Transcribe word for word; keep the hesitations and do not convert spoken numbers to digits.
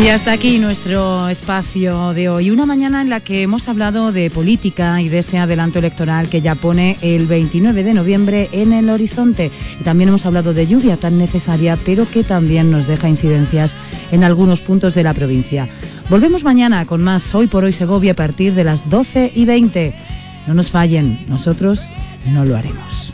Y hasta aquí nuestro espacio de hoy. Una mañana en la que hemos hablado de política y de ese adelanto electoral que ya pone el veintinueve de noviembre en el horizonte. Y también hemos hablado de lluvia tan necesaria, pero que también nos deja incidencias en algunos puntos de la provincia. Volvemos mañana con más Hoy por Hoy Segovia a partir de las doce y veinte. No nos fallen, nosotros no lo haremos.